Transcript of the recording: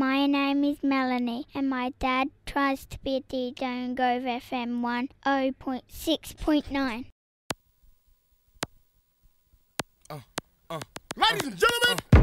My name is Melanie, and my dad tries to be a DJ on Grove FM 10.6.9. Ladies and gentlemen,